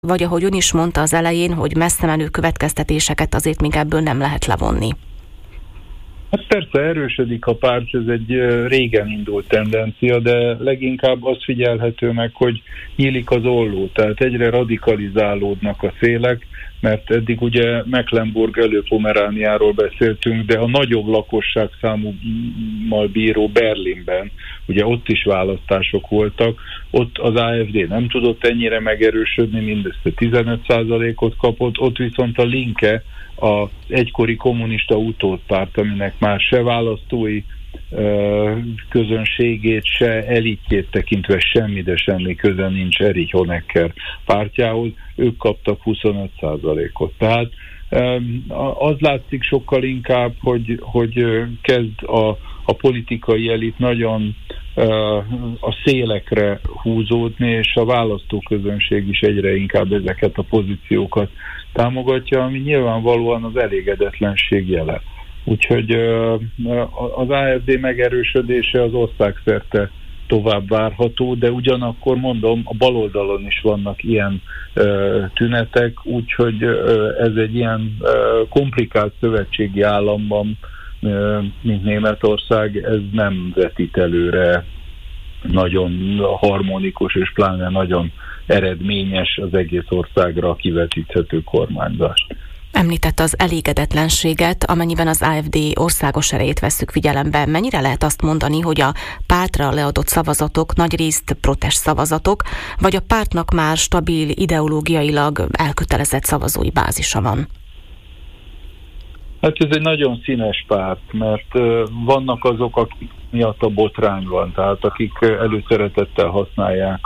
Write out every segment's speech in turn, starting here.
vagy ahogy ön is mondta az elején, hogy messze menő következtetéseket azért még ebből nem lehet levonni? Hát persze erősödik a párt, ez egy régen indult tendencia, de leginkább az figyelhető meg, hogy nyílik az olló, tehát egyre radikalizálódnak a szélek, mert eddig ugye Mecklenburg Előpomerániáról beszéltünk, de a nagyobb lakosságszámmal bíró Berlinben, ugye ott is választások voltak, ott az AfD nem tudott ennyire megerősödni, mindössze 15%-ot kapott, ott viszont a Linke, az egykori kommunista utódpárt, aminek már se választói közönségét, se elitjét tekintve semmi, de semmi köze nincs Erich Honecker pártjához, ők kaptak 25%-ot. Tehát az látszik sokkal inkább, hogy kezd a politikai elit nagyon a szélekre húzódni, és a választóközönség is egyre inkább ezeket a pozíciókat támogatja, ami nyilvánvalóan az elégedetlenség jele. Úgyhogy az AfD megerősödése az országszerte tovább várható, de ugyanakkor mondom, a baloldalon is vannak ilyen tünetek, úgyhogy ez egy ilyen komplikált szövetségi államban, mint Németország, ez nem vetít előre nagyon harmonikus és pláne nagyon eredményes az egész országra kivetíthető kormányzást. Említette az elégedetlenséget, amennyiben az AfD országos erejét vesszük figyelembe. Mennyire lehet azt mondani, hogy a pártra leadott szavazatok nagyrészt protest szavazatok, vagy a pártnak már stabil, ideológiailag elkötelezett szavazói bázisa van? Hát ez egy nagyon színes párt, mert vannak azok, akik miatt a botrány van, tehát akik előszeretettel használják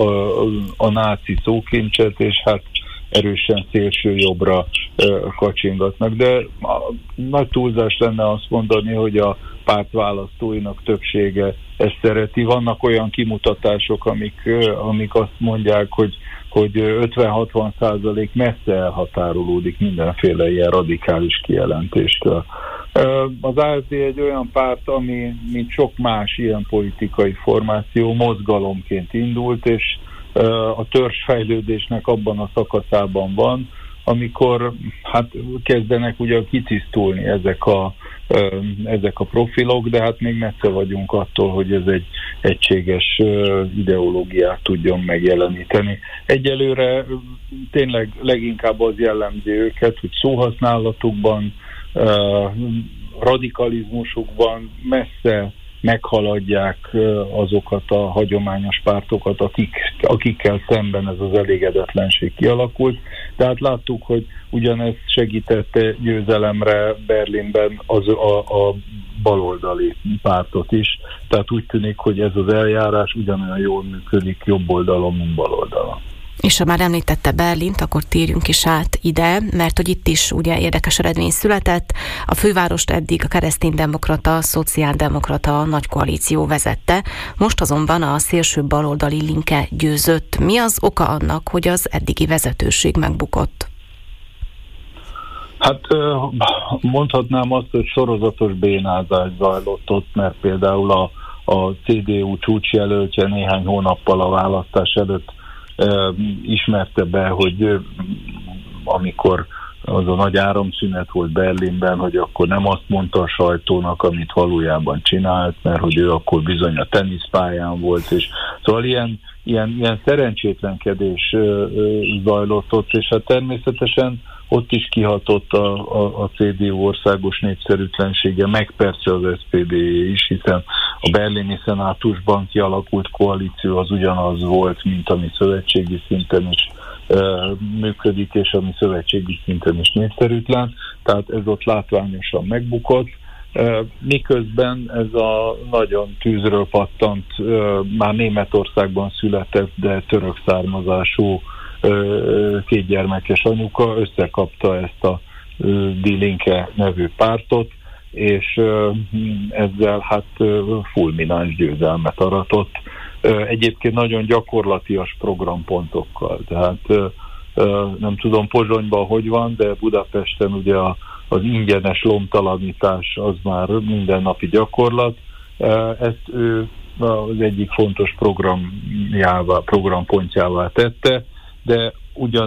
a náci szókincset, és hát erősen szélső jobbra kacsingatnak. De nagy túlzás lenne azt mondani, hogy a párt választóinak többsége ezt szereti. Vannak olyan kimutatások, amik azt mondják, hogy 50-60% messze elhatárolódik mindenféle ilyen radikális kijelentéstől. Az AfD egy olyan párt, ami, mint sok más ilyen politikai formáció, mozgalomként indult, és a törzsfejlődésnek abban a szakaszában van, amikor hát kezdenek ugye kitisztulni ezek a profilok, de hát még messze vagyunk attól, hogy ez egy egységes ideológiát tudjon megjeleníteni. Egyelőre tényleg leginkább az jellemzi őket, hogy szóhasználatukban, radikalizmusukban messze meghaladják azokat a hagyományos pártokat, akikkel szemben ez az elégedetlenség kialakult. Tehát láttuk, hogy ugyanez segítette győzelemre Berlinben a baloldali pártot is. Tehát úgy tűnik, hogy ez az eljárás ugyanolyan jól működik jobb oldalon, mint bal oldalon. És ha már említette Berlint, akkor térjünk is át ide, mert hogy itt is ugye érdekes eredmény született. A fővárost eddig a kereszténydemokrata, szociáldemokrata nagy koalíció vezette, most azonban a szélső baloldali Linke győzött. Mi az oka annak, hogy az eddigi vezetőség megbukott? Hát mondhatnám azt, hogy sorozatos bénázás zajlott ott, mert például a CDU csúcsjelöltje néhány hónappal a választás előtt ismerte be, hogy amikor az a nagy áramszünet volt Berlinben, hogy akkor nem azt mondta a sajtónak, amit valójában csinált, mert hogy ő akkor bizony a teniszpályán volt, és szóval ilyen szerencsétlenkedés zajlott ott, és hát természetesen ott is kihatott a CDU országos népszerűtlensége, meg persze az SPD is, hiszen a berlini szenátusban kialakult koalíció az ugyanaz volt, mint ami szövetségi szinten is működik, és ami szövetségi szinten is népszerűtlen, tehát ez ott látványosan megbukott. Miközben ez a nagyon tűzről pattant, már Németországban született, de török származású kétgyermekes anyuka összekapta ezt a Die Linke nevű pártot, és ezzel hát fulmináns győzelmet aratott. Egyébként nagyon gyakorlatias programpontokkal. Tehát nem tudom Pozsonyban hogy van, de Budapesten ugye az ingyenes lomtalanítás az már mindennapi gyakorlat. Ezt ő az egyik fontos programpontjává tette, de ugyan